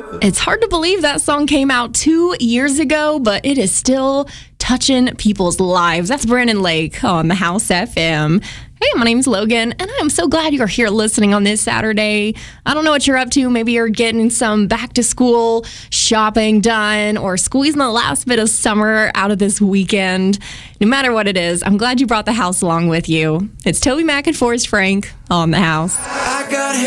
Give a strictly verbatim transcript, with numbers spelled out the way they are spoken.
It's hard to believe that song came out two years ago, but it is still touching people's lives. That's Brandon Lake on the House F M. Hey, my name's Logan, and I'm so glad you're here listening on this Saturday. I don't know what you're up to. Maybe you're getting some back-to-school shopping done or squeezing the last bit of summer out of this weekend. No matter what it is, I'm glad you brought the house along with you. It's Toby Mac and Forrest Frank on the House. I got